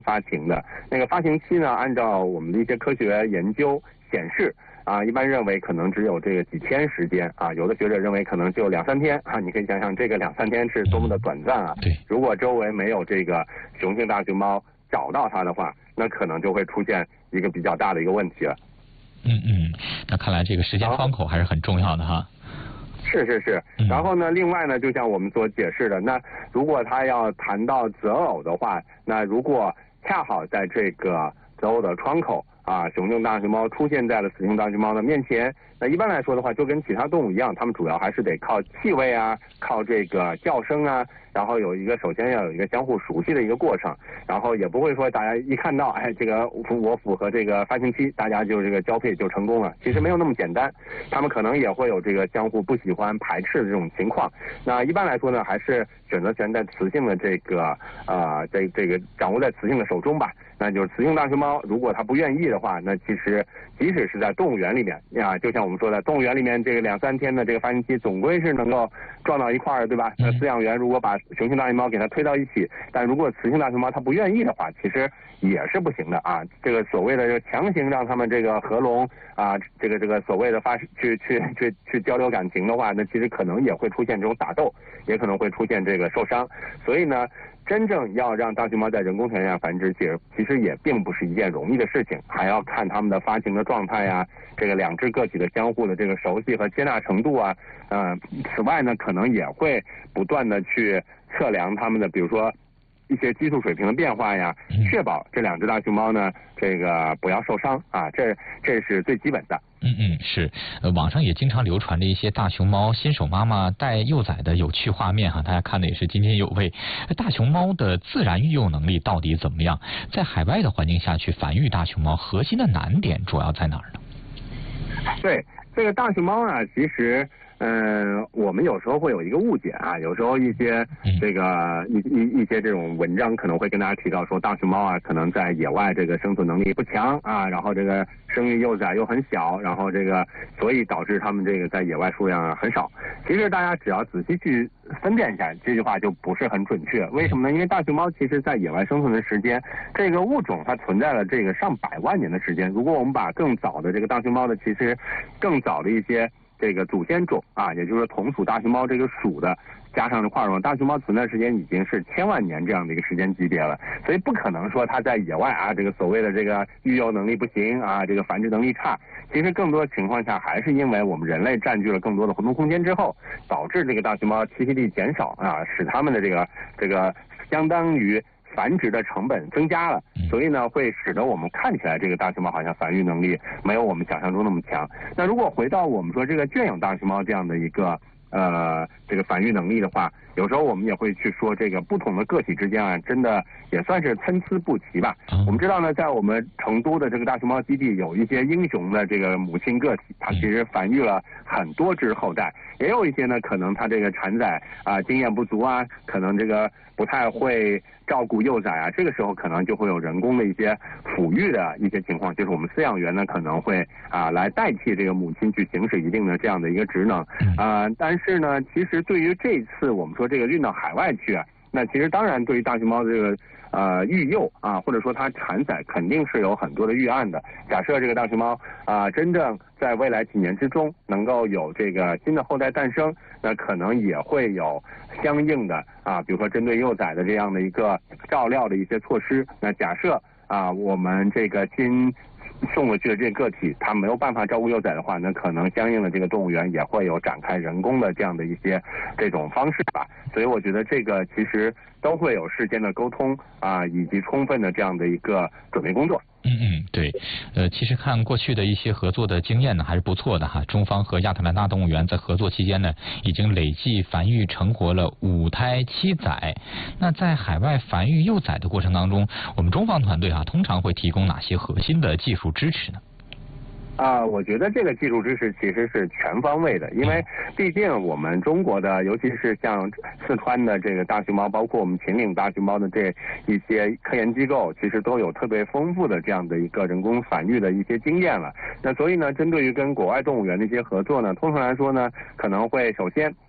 发情的。那个发情期呢，按照我们的一些科学研究显示一般认为可能只有这个几天时间有的学者认为可能就2-3天你可以想想这个2-3天是多么的短暂对， 如果周围没有这个雄性大熊猫找到它的话，那可能就会出现一个比较大的一个问题了。 那看来这个时间窗口还是很重要的哈。 是。然后呢，另外呢，就像我们所解释的，那如果他要谈到择偶的话，那如果恰好在这个择偶的窗口雄性大熊猫出现在了雌性大熊猫的面前，那一般来说的话，就跟其他动物一样，它们主要还是得靠气味靠这个叫声然后首先要有一个相互熟悉的一个过程，然后也不会说大家一看到这个我符合这个发情期，大家就这个交配就成功了，其实没有那么简单，他们可能也会有这个相互不喜欢排斥的这种情况。那一般来说呢，还是选择权在雌性的这个这个掌握在雌性的手中吧。那就是雌性大熊猫，如果它不愿意的话，那其实即使是在动物园里面就像我们说的，动物园里面这个2-3天的这个发情期，总归是能够撞到一块儿，对吧？那饲养员如果把雄性大熊猫给它推到一起，但如果雌性大熊猫它不愿意的话，其实也是不行的这个所谓的强行让他们这个合笼这个所谓的去交流感情的话，那其实可能也会出现这种打斗，也可能会出现这个受伤。所以呢，真正要让大熊猫在人工条件下繁殖，其实也并不是一件容易的事情，还要看它们的发情的状态这个两只个体的相互的这个熟悉和接纳程度此外呢，可能也会不断的去测量它们的，比如说一些激素水平的变化确保这2只大熊猫呢这个不要受伤这是最基本的。 是，网上也经常流传着一些大熊猫新手妈妈带幼崽的有趣画面大家看的也是津津有味。大熊猫的自然育幼能力到底怎么样？在海外的环境下去繁育大熊猫，核心的难点主要在哪儿呢？ 对，这个大熊猫其实我们有时候会有一个误解有时候一些这个一些这种文章可能会跟大家提到说，大熊猫可能在野外这个生存能力不强然后这个生育幼崽又很小，然后这个所以导致它们这个在野外数量很少。其实大家只要仔细去分辨一下，这句话就不是很准确。为什么呢？因为大熊猫其实在野外生存的时间，这个物种它存在了这个上百万年的时间。如果我们把更早的这个大熊猫的其实更早的一些这个祖先种也就是说同属大熊猫这个属的加上这块儿大熊猫存在时间已经是1000万年这样的一个时间级别了，所以不可能说它在野外这个所谓的这个育幼能力不行这个繁殖能力差。其实更多情况下还是因为我们人类占据了更多的活动空间之后，导致这个大熊猫栖息地减少使它们的这个相当于繁殖的成本增加了，所以呢会使得我们看起来这个大熊猫好像繁育能力没有我们想象中那么强。那如果回到我们说这个圈养大熊猫这样的一个这个繁育能力的话，有时候我们也会去说这个不同的个体之间真的也算是参差不齐吧。我们知道呢，在我们成都的这个大熊猫基地有一些英雄的这个母亲个体，它其实繁育了很多只后代，也有一些呢可能它这个产崽经验不足可能这个不太会照顾幼崽这个时候可能就会有人工的一些抚育的一些情况，就是我们饲养员呢可能会来代替这个母亲去行使一定的这样的一个职能但是呢，其实对于这次我们说这个运到海外去那其实当然对于大熊猫这个育幼或者说它产崽肯定是有很多的预案的。假设这个大熊猫真正在未来几年之中能够有这个新的后代诞生，那可能也会有相应的比如说针对幼崽的这样的一个照料的一些措施。那假设我们这个新送过去的这个个体它没有办法照顾幼崽的话，那可能相应的这个动物园也会有展开人工的这样的一些这种方式吧。所以我觉得这个其实都会有事先的沟通以及充分的这样的一个准备工作。 对，其实看过去的一些合作的经验呢，还是不错的中方和亚特兰大动物园在合作期间呢，已经累计繁育成活了5胎7崽。那在海外繁育幼崽的过程当中，我们中方团队通常会提供哪些核心的技术支持呢？ 我觉得这个技术支持其实是全方位的，因为毕竟我们中国的，尤其是像四川的这个大熊猫，包括我们秦岭大熊猫的这一些科研机构，其实都有特别丰富的这样的一个人工繁育的一些经验了。那所以呢，针对于跟国外动物园的一些合作呢，通常来说呢，可能会首先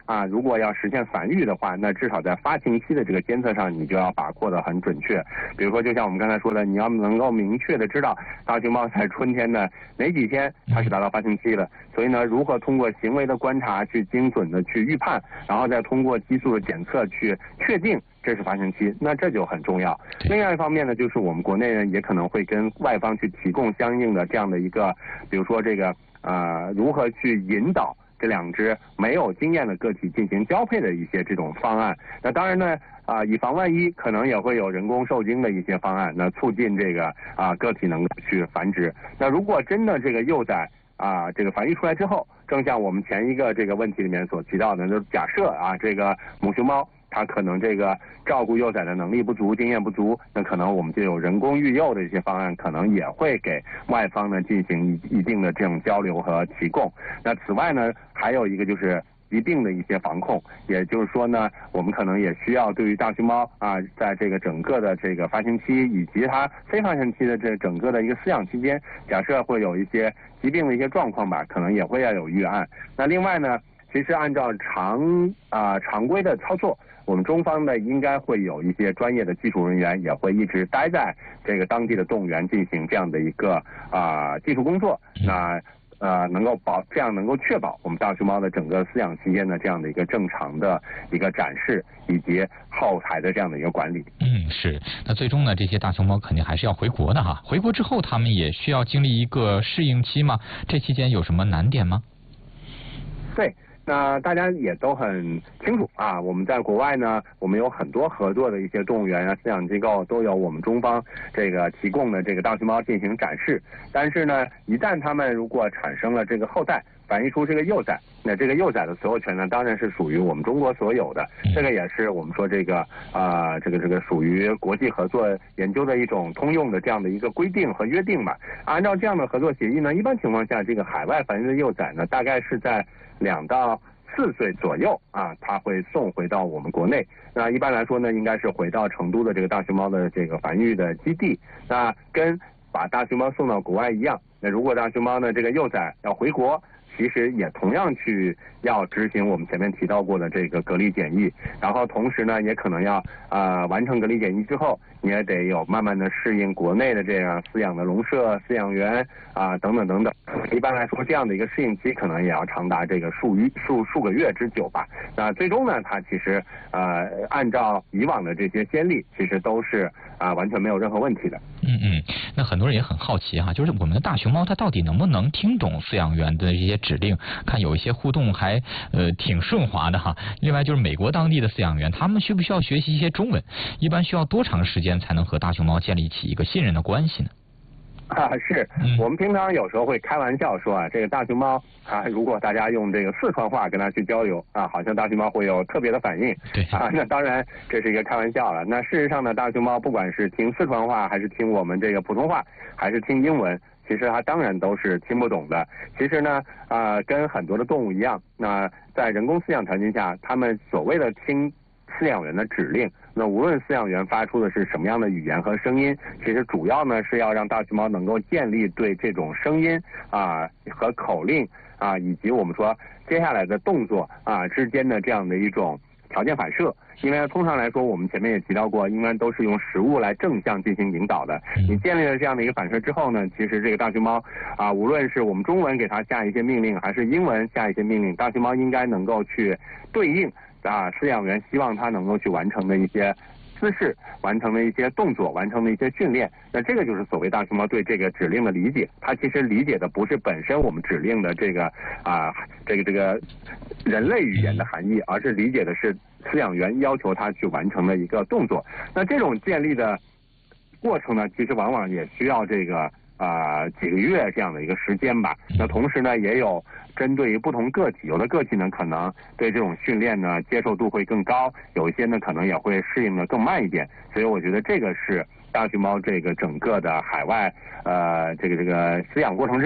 如果要实现繁育的话，那至少在发情期的这个监测上，你就要把握得很准确。比如说，就像我们刚才说的，你要能够明确的知道大熊猫在春天的哪几天它是达到发情期了。所以呢，如何通过行为的观察去精准的去预判，然后再通过激素的检测去确定这是发情期，那这就很重要。另外一方面呢，就是我们国内人也可能会跟外方去提供相应的这样的一个，比如说这个如何去引导这两只没有经验的个体进行交配的一些这种方案。那当然呢，以防万一，可能也会有人工受精的一些方案，那促进这个个体能够去繁殖。那如果真的这个幼崽这个繁育出来之后，正像我们前一个这个问题里面所提到的，就是假设这个母熊猫它可能这个照顾幼崽的能力不足、经验不足，那可能我们就有人工育幼的一些方案，可能也会给外方呢进行一定的这种交流和提供。那此外呢，还有一个就是疾病的一些防控，也就是说呢，我们可能也需要对于大熊猫在这个整个的这个发情期以及它非发情期的这整个的一个饲养期间，假设会有一些疾病的一些状况吧，可能也会要有预案。那另外呢，其实按照常规的操作，我们中方呢应该会有一些专业的技术人员也会一直待在这个当地的动物园进行这样的一个技术工作。那能够确保我们大熊猫的整个饲养期间的这样的一个正常的一个展示以及后台的这样的一个管理。 是。那最终呢，这些大熊猫肯定还是要回国的哈。回国之后，他们也需要经历一个适应期吗？这期间有什么难点吗？ 对。那大家也都很清楚我们在国外呢，我们有很多合作的一些动物园饲养机构都有我们中方这个提供的这个大熊猫进行展示。但是呢，一旦它们如果产生了这个后代，繁育出这个幼崽，那这个幼崽的所有权呢，当然是属于我们中国所有的。这个也是我们说这个这个属于国际合作研究的一种通用的这样的一个规定和约定吧。按照这样的合作协议呢，一般情况下，这个海外繁育的幼崽呢，大概是在2到4岁左右它会送回到我们国内。那一般来说呢，应该是回到成都的这个大熊猫的这个繁育的基地。那跟把大熊猫送到国外一样，那如果大熊猫呢这个幼崽要回国，其实也同样要执行我们前面提到过的这个隔离检疫，然后同时呢也可能要完成隔离检疫之后，你也得有慢慢的适应国内的这样饲养的笼舍、饲养员等等等等。一般来说，这样的一个适应期可能也要长达这个数个月之久吧。那最终呢，它其实按照以往的这些先例，其实都是完全没有任何问题的。 那很多人也很好奇哈，就是我们的大熊猫它到底能不能听懂饲养员的这些指令？看有一些互动还挺顺滑的哈。另外就是美国当地的饲养员，他们需不需要学习一些中文？一般需要多长时间才能和大熊猫建立起一个信任的关系呢？ 是我们平常有时候会开玩笑说这个大熊猫如果大家用这个四川话跟它去交流好像大熊猫会有特别的反应。 对那当然这是一个开玩笑了。那事实上呢，大熊猫不管是听四川话，还是听我们这个普通话，还是听英文，其实它当然都是听不懂的。其实呢跟很多的动物一样，那在人工饲养条件下，他们所谓的听饲养员的指令，那无论饲养员发出的是什么样的语言和声音，其实主要呢是要让大熊猫能够建立对这种声音和口令以及我们说接下来的动作之间的这样的一种条件反射。因为通常来说，我们前面也提到过，应该都是用食物来正向进行引导的。你建立了这样的一个反射之后呢，其实这个大熊猫无论是我们中文给它下一些命令，还是英文下一些命令，大熊猫应该能够去对应饲养员希望它能够去完成的一些姿势，完成的一些动作，完成的一些训练。那这个就是所谓大熊猫对这个指令的理解。它其实理解的不是本身我们指令的这个这个人类语言的含义，而是理解的是饲养员要求它去完成的一个动作。那这种建立的过程呢，其实往往也需要这个几个月这样的一个时间吧。那同时呢，也有针对于不同个体，有的个体呢可能对这种训练呢接受度会更高，有一些呢可能也会适应的更慢一点。所以我觉得这个是大熊猫这个整个的海外这个饲养过程之中吧，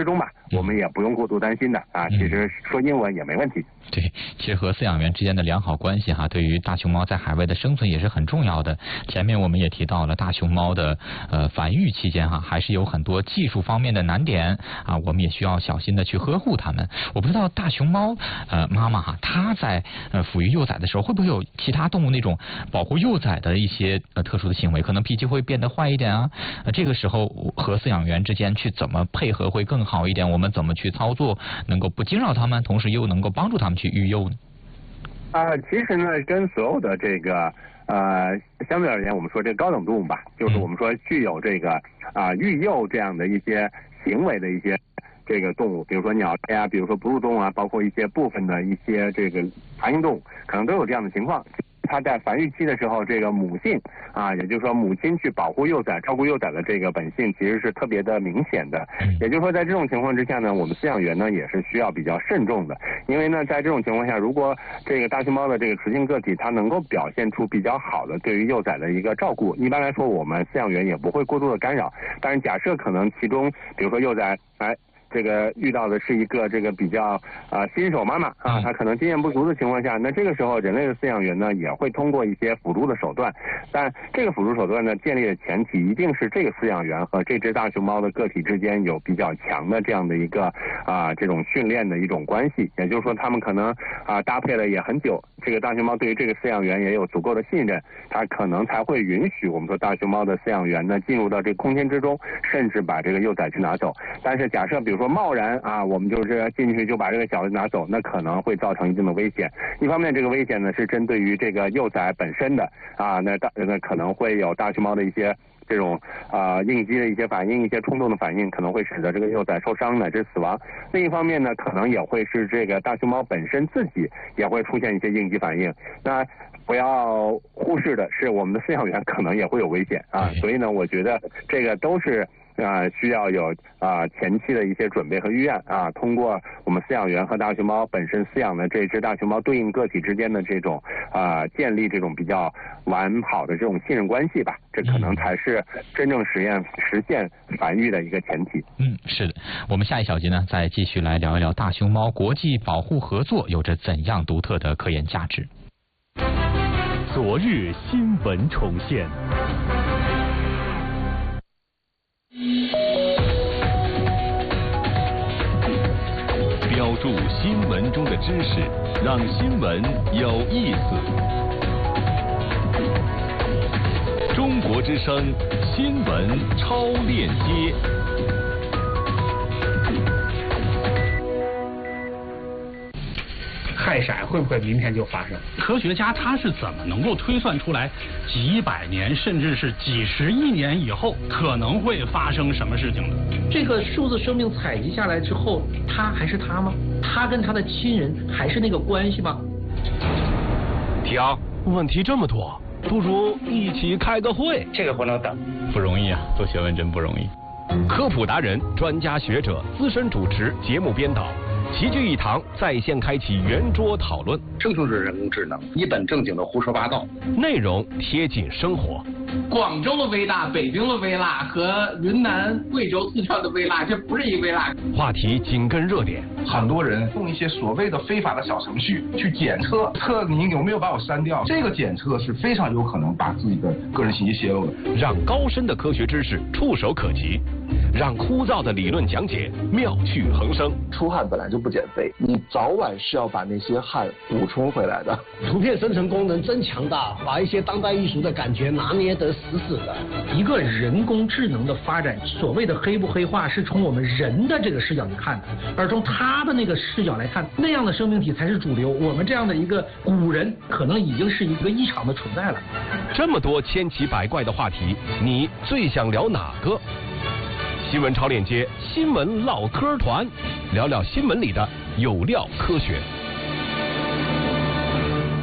我们也不用过度担心的啊。其实说英文也没问题。 对，其实和饲养员之间的良好关系对于大熊猫在海外的生存也是很重要的。前面我们也提到了大熊猫的繁育期间还是有很多技术方面的难点我们也需要小心的去呵护它们。我不知道大熊猫妈妈她在抚育幼崽的时候会不会有其他动物那种保护幼崽的一些特殊的行为，可能脾气会变得坏一点这个时候和饲养员之间去怎么配合会更好一点？我们怎么去操作能够不惊扰他们，同时又能够帮助他们去育幼呢？ 其实呢，跟所有的这个相对而言，我们说这个高等动物吧，就是我们说具有这个育幼这样的一些行为的一些这个动物，比如说鸟类比如说哺乳动物包括一些部分的一些这个爬行动物，可能都有这样的情况。它在繁育期的时候，这个母性也就是说母亲去保护幼崽、照顾幼崽的这个本性，其实是特别的明显的。也就是说，在这种情况之下呢，我们饲养员呢也是需要比较慎重的，因为呢，在这种情况下，如果这个大熊猫的这个雌性个体它能够表现出比较好的对于幼崽的一个照顾，一般来说，我们饲养员也不会过度的干扰。但是假设可能其中，比如说幼崽这个遇到的是一个这个比较新手妈妈她可能经验不足的情况下，那这个时候人类的饲养员呢也会通过一些辅助的手段，但这个辅助手段呢建立的前提一定是这个饲养员和这只大熊猫的个体之间有比较强的这样的一个这种训练的一种关系，也就是说他们可能搭配了也很久，这个大熊猫对于这个饲养员也有足够的信任，它可能才会允许我们说大熊猫的饲养员呢进入到这个空间之中，甚至把这个幼崽去拿走。但是假设比如说贸然我们就是进去就把这个小的拿走，那可能会造成一定的危险。一方面这个危险呢是针对于这个幼崽本身的那可能会有大熊猫的一些这种应激的一些反应，一些冲动的反应，可能会使得这个幼崽受伤乃至死亡。另一方面呢，可能也会是这个大熊猫本身自己也会出现一些应激反应。那不要忽视的是，我们的饲养员可能也会有危险所以呢，我觉得这个都是需要有前期的一些准备和预案通过我们饲养员和大熊猫本身饲养的这只大熊猫对应个体之间的这种建立这种比较完好的这种信任关系吧，这可能才是真正实现繁育的一个前提。 是的，我们下一小节呢再继续来聊一聊大熊猫国际保护合作有着怎样独特的科研价值。 昨日新闻重现。标注新闻中的知识，让新闻有意思。中国之声新闻超链接。 氦闪会不会明天就发生？ 科学家他是怎么能够推算出来几百年甚至是几十亿年以后可能会发生什么事情的？ 这个数字生命采集下来之后，他还是他吗？他跟他的亲人还是那个关系吗？ 停，问题这么多，不如一起开个会。 这个不能等， 不容易做学问真不容易。 科普达人、专家学者、资深主持、节目编导。齐聚一堂，在线开启圆桌讨论。 这就是人工智能，一本正经的胡说八道， 内容贴近生活。 广州的微辣、北京的微辣和云南、贵州、四川的微辣，这不是一微辣。 话题紧跟热点， 很多人用一些所谓的非法的小程序去检测你有没有把我删掉，这个检测是非常有可能把自己的个人信息泄露的。 让高深的科学知识触手可及，让枯燥的理论讲解妙趣横生。 出汗本来就不减肥，你早晚是要把那些汗补充回来的。 图片生成功能真强大，把一些当代艺术的感觉拿捏得死死的。 一个人工智能的发展，所谓的黑不黑化，是从我们人的这个视角去看的，而从他的那个视角来看，那样的生命体才是主流。我们这样的一个古人，可能已经是一个异常的存在了。 这么多千奇百怪的话题，你最想聊哪个？新闻超链接，新闻唠嗑团，聊聊新闻里的有料科学。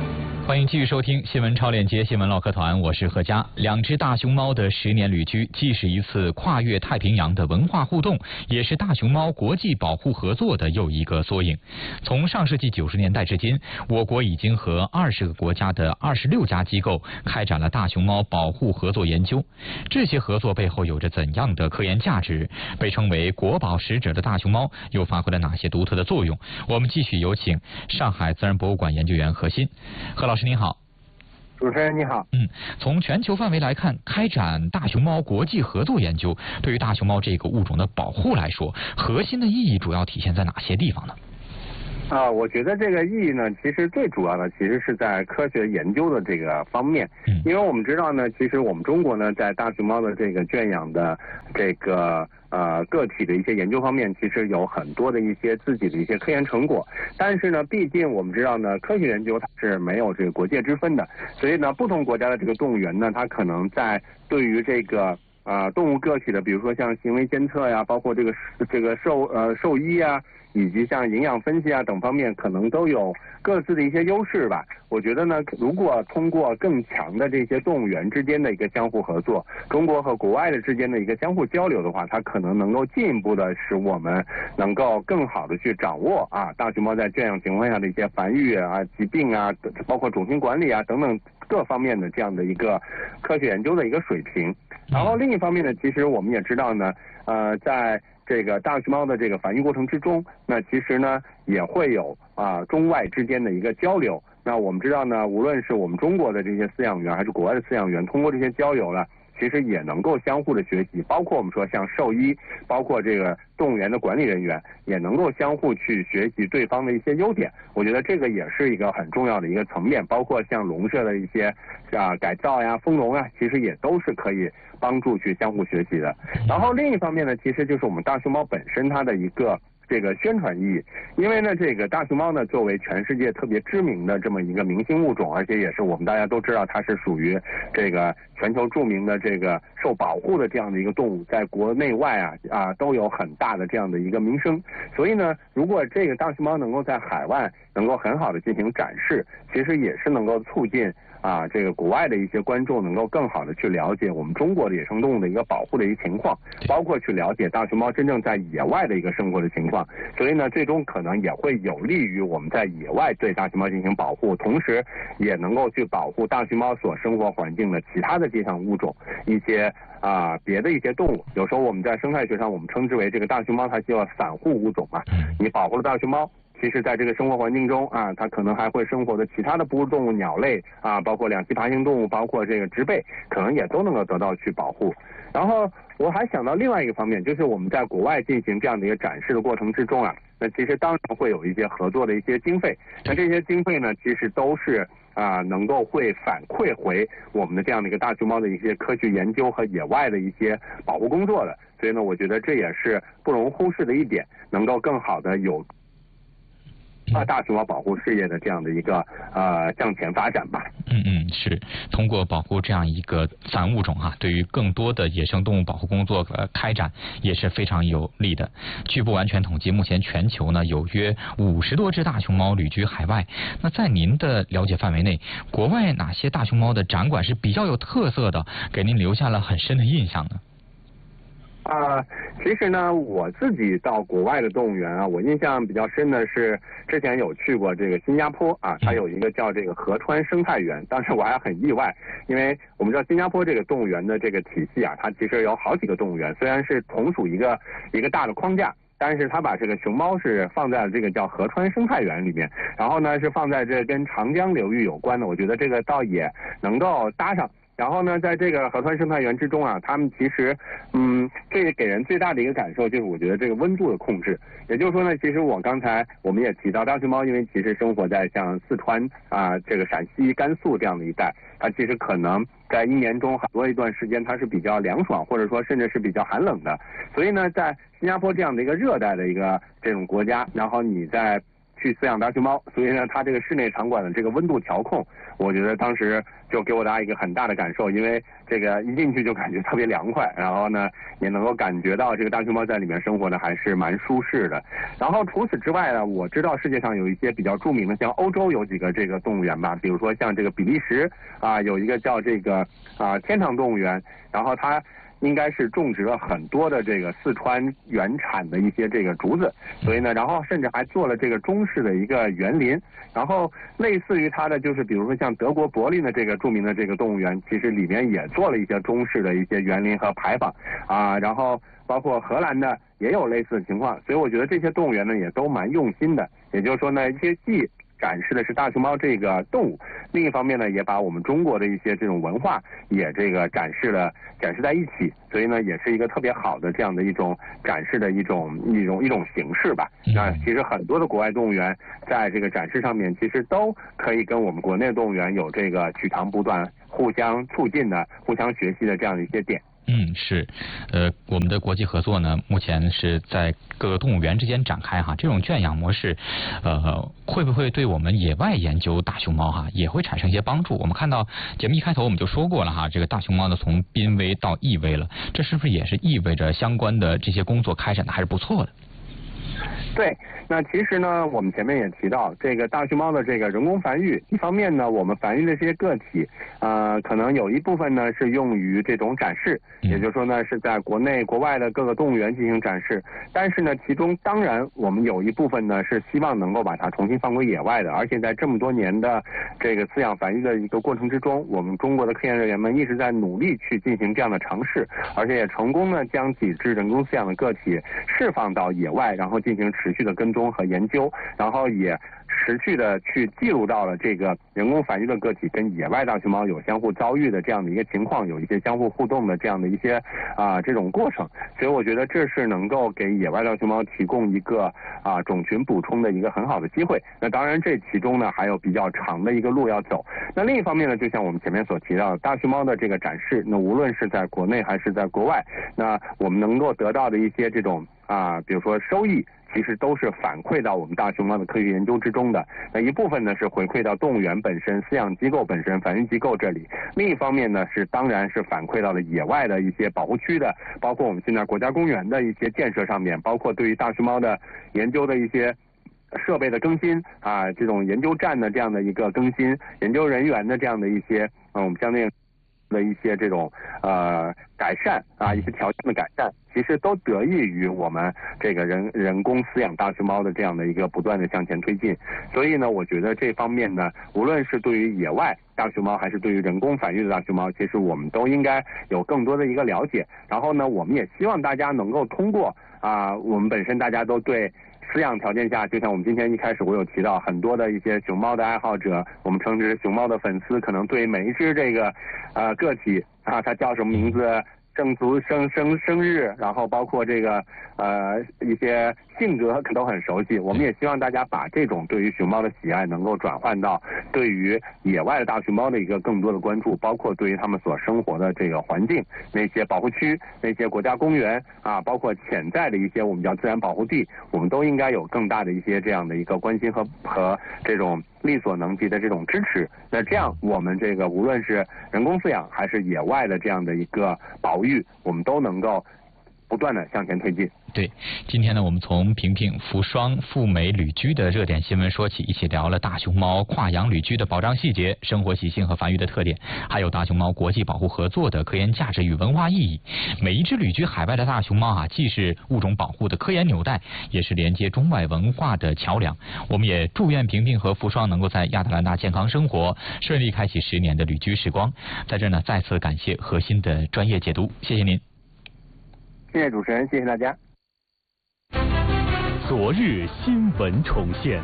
欢迎继续收听新闻超链接新闻唠嗑团，我是何佳。两只大熊猫的10年旅居，既是一次跨越太平洋的文化互动，也是大熊猫国际保护合作的又一个缩影。从上世纪90年代至今，我国已经和20个国家的26家机构开展了大熊猫保护合作研究。这些合作背后有着怎样的科研价值？被称为国宝使者的大熊猫又发挥了哪些独特的作用？我们继续有请上海自然博物馆研究员何鑫。何老师您好。 主持人你好。 从全球范围来看，开展大熊猫国际合作研究，对于大熊猫这个物种的保护来说，核心的意义主要体现在哪些地方呢？ 我觉得这个意义呢，其实最主要的其实是在科学研究的这个方面，因为我们知道呢，其实我们中国呢，在大熊猫的这个圈养的这个个体的一些研究方面，其实有很多的一些自己的一些科研成果，但是呢，毕竟我们知道呢，科学研究它是没有这个国界之分的，所以呢，不同国家的这个动物园呢，它可能在对于这个动物个体的，比如说像行为监测呀，包括这个兽医啊，以及像营养分析啊等方面，可能都有各自的一些优势吧。我觉得呢，如果通过更强的这些动物园之间的一个相互合作，中国和国外的之间的一个相互交流的话，它可能能够进一步的使我们能够更好的去掌握大熊猫在圈养情况下的一些繁育啊、疾病啊，包括种群管理啊等等各方面的这样的一个科学研究的一个水平。然后另一方面呢，其实我们也知道呢，在这个大熊猫的这个繁育过程之中，那其实呢也会有中外之间的一个交流。那我们知道呢，无论是我们中国的这些饲养员还是国外的饲养员，通过这些交流呢，其实也能够相互的学习，包括我们说像兽医，包括这个动物园的管理人员，也能够相互去学习对方的一些优点。我觉得这个也是一个很重要的一个层面，包括像笼舍的一些改造呀、丰容啊，其实也都是可以帮助去相互学习的。然后另一方面呢，其实就是我们大熊猫本身它的一个这个宣传意义，因为呢，这个大熊猫呢作为全世界特别知名的这么一个明星物种，而且也是我们大家都知道它是属于这个全球著名的这个受保护的这样的一个动物，在国内外都有很大的这样的一个名声。所以呢，如果这个大熊猫能够在海外能够很好的进行展示，其实也是能够促进这个国外的一些观众能够更好的去了解我们中国的野生动物的一个保护的一个情况，包括去了解大熊猫真正在野外的一个生活的情况。所以呢，最终可能也会有利于我们在野外对大熊猫进行保护，同时也能够去保护大熊猫所生活环境的其他的这项物种，一些别的一些动物。有时候我们在生态学上我们称之为这个大熊猫它叫散户物种嘛，你保护了大熊猫，其实在这个生活环境中它可能还会生活的其他的哺乳动物、鸟类包括两栖爬行动物，包括这个植被，可能也都能够得到去保护。然后我还想到另外一个方面，就是我们在国外进行这样的一个展示的过程之中那其实当然会有一些合作的一些经费，那这些经费呢，其实都是能够会反馈回我们的这样的一个大熊猫的一些科学研究和野外的一些保护工作的。所以呢，我觉得这也是不容忽视的一点，能够更好的有大熊猫保护事业的这样的一个向前发展吧。 是通过保护这样一个散物种对于更多的野生动物保护工作开展也是非常有利的。据不完全统计，目前全球呢有约50多只大熊猫旅居海外。那在您的了解范围内，国外哪些大熊猫的展馆是比较有特色的，给您留下了很深的印象呢？ 其实呢，我自己到国外的动物园我印象比较深的是之前有去过这个新加坡它有一个叫这个河川生态园。当时我还很意外，因为我们知道新加坡这个动物园的这个体系它其实有好几个动物园，虽然是同属一个大的框架，但是它把这个熊猫是放在了这个叫河川生态园里面，然后呢是放在这跟长江流域有关的，我觉得这个倒也能够搭上。然后呢，在这个河川生态园之中他们其实这给人最大的一个感受就是我觉得这个温度的控制。也就是说呢，其实刚才我们也提到大熊猫，因为其实生活在像四川这个陕西、甘肃这样的一带，它其实可能在一年中很多一段时间它是比较凉爽，或者说甚至是比较寒冷的。所以呢，在新加坡这样的一个热带的一个这种国家，然后你去饲养大熊猫，所以呢，它这个室内场馆的这个温度调控，我觉得当时就给我大家一个很大的感受，因为这个一进去就感觉特别凉快，然后呢也能够感觉到这个大熊猫在里面生活的还是蛮舒适的。然后除此之外呢，我知道世界上有一些比较著名的，像欧洲有几个这个动物园吧，比如说像这个比利时有一个叫这个天堂动物园，然后它应该是种植了很多的这个四川原产的一些这个竹子，所以呢，然后甚至还做了这个中式的一个园林，然后类似于它的就是比如说像德国柏林的这个著名的这个动物园，其实里面也做了一些中式的一些园林和牌坊然后包括荷兰的也有类似的情况，所以我觉得这些动物园呢也都蛮用心的，也就是说呢，一些既展示的是大熊猫这个动物，另一方面呢，也把我们中国的一些这种文化也这个展示在一起，所以呢，也是一个特别好的这样的一种展示的一种形式吧。那其实很多的国外动物园在这个展示上面，其实都可以跟我们国内的动物园有这个取长补短、互相促进的、互相学习的这样的一些点。 是，我们的国际合作呢，目前是在各个动物园之间展开哈。这种圈养模式，会不会对我们野外研究大熊猫也会产生一些帮助？我们看到节目一开头我们就说过了这个大熊猫呢从濒危到易危了，这是不是也是意味着相关的这些工作开展的还是不错的？ 对，那其实呢，我们前面也提到，这个大熊猫的这个人工繁育，一方面呢，我们繁育的这些个体，可能有一部分呢是用于这种展示，也就是说呢是在国内国外的各个动物园进行展示，但是呢，其中当然我们有一部分呢是希望能够把它重新放归野外的，而且在这么多年的这个饲养繁育的一个过程之中，我们中国的科研人员们一直在努力去进行这样的尝试，而且也成功呢将几只人工饲养的个体释放到野外，然后进行持续的跟踪和研究，然后也持续的去记录到了这个人工繁育的个体跟野外大熊猫有相互遭遇的这样的一个情况，有一些相互互动的这样的一些这种过程，所以我觉得这是能够给野外大熊猫提供一个种群补充的一个很好的机会。那当然这其中呢还有比较长的一个路要走。那另一方面呢，就像我们前面所提到的大熊猫的这个展示，那无论是在国内还是在国外，那我们能够得到的一些这种比如说收益，其实都是反馈到我们大熊猫的科学研究之中的。那一部分呢是回馈到动物园本身、饲养机构本身、繁育机构这里，另一方面呢是当然是反馈到了野外的一些保护区的，包括我们现在国家公园的一些建设上面，包括对于大熊猫的研究的一些设备的更新这种研究站的这样的一个更新，研究人员的这样的一些我们相对的一些这种改善一些条件的改善，其实都得益于我们这个人工饲养大熊猫的这样的一个不断的向前推进。所以呢，我觉得这方面呢，无论是对于野外大熊猫还是对于人工繁育的大熊猫，其实我们都应该有更多的一个了解。然后呢，我们也希望大家能够通过我们本身大家都对饲养条件下，就像我们今天一开始我有提到很多的一些熊猫的爱好者，我们称之熊猫的粉丝，可能对每一只这个个体它叫什么名字、生卒、生日，然后包括这个一些性格都很熟悉。我们也希望大家把这种对于熊猫的喜爱能够转换到对于野外的大熊猫的一个更多的关注，包括对于他们所生活的这个环境、那些保护区、那些国家公园包括潜在的一些我们叫自然保护地，我们都应该有更大的一些这样的一个关心和这种力所能及的这种支持。那这样我们这个无论是人工饲养还是野外的这样的一个保育，我们都能够不断的向前推进。 对，今天呢，我们从萍萍扶双赴美旅居的热点新闻说起，一起聊了大熊猫跨洋旅居的保障细节、生活习性和繁育的特点，还有大熊猫国际保护合作的科研价值与文化意义。每一只旅居海外的大熊猫既是物种保护的科研纽带，也是连接中外文化的桥梁。我们也祝愿萍萍和扶双能够在亚特兰大健康生活，顺利开启10年的旅居时光。在这呢，再次感谢何鑫的专业解读，谢谢您。 谢谢主持人，谢谢大家。 昨日新闻重现，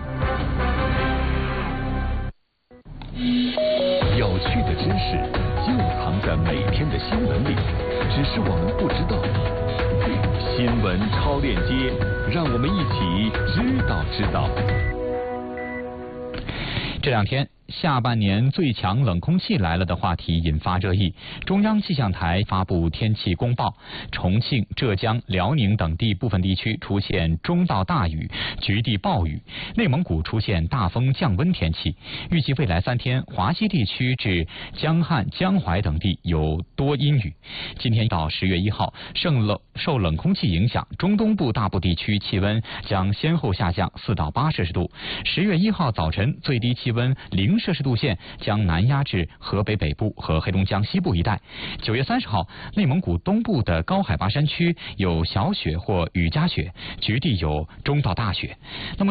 有趣的知识就藏在每天的新闻里，只是我们不知道。新闻超链接，让我们一起知道。 这两天下半年最强冷空气来了的话题引发热议。中央气象台发布天气公报，重庆、浙江、辽宁等地部分地区出现中到大雨，局地暴雨；内蒙古出现大风降温天气。预计未来3天，华西地区至江汉、江淮等地有多阴雨。今天到10月1号，受冷空气影响，中东部大部地区气温将先后下降4到8摄氏度。10月1号早晨最低气温0摄氏度线将南压至河北北部和黑龙江西部一带。9月30号，内蒙古东部的高海拔山区有小雪或雨夹雪，局地有中到大雪。那么